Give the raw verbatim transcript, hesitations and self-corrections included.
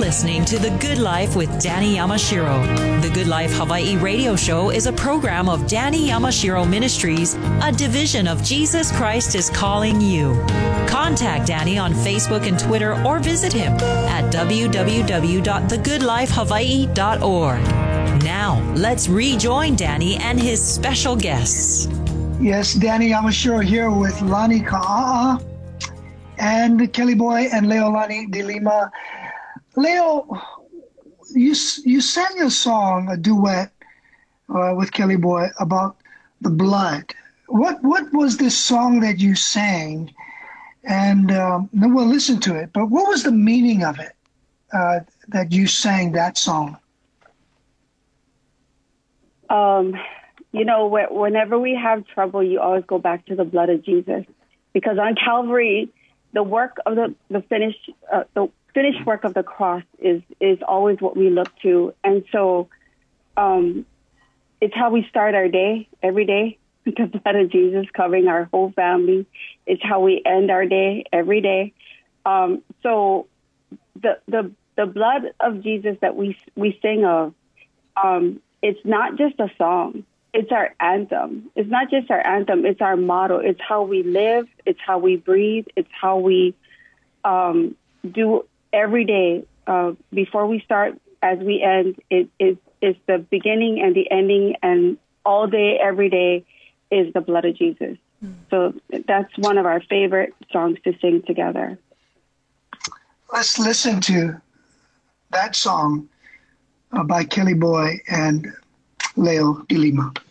listening to The Good Life with Danny Yamashiro. The Good Life Hawaii radio show is a program of Danny Yamashiro Ministries, a division of Jesus Christ is Calling You. Contact Danny on Facebook and Twitter or visit him at w w w dot the good life hawaii dot org. Now, let's rejoin Danny and his special guests. Yes, Danny Yamashiro here with Lani Ka'a'a and Kelly Boy and Leolani de Lima. Leo, you you sang a song, a duet uh, with Kelly Boy about the blood. What what was this song that you sang? And um, then we'll listen to it. But what was the meaning of it uh, that you sang that song? Um, you know, wh- whenever we have trouble, you always go back to the blood of Jesus, because on Calvary, the work of the the finished uh, the finished work of the cross is is always what we look to, and so um, it's how we start our day every day. The blood of Jesus covering our whole family. It's how we end our day every day. Um, so the the the blood of Jesus that we we sing of, um, it's not just a song. It's our anthem. It's not just our anthem. It's our motto. It's how we live. It's how we breathe. It's how we um, do every day. Uh, before we start, as we end, it is it's the beginning and the ending, and all day, every day is the blood of Jesus. Mm. So that's one of our favorite songs to sing together. Let's listen to that song uh, by Kelly Boy and Leo de Lima.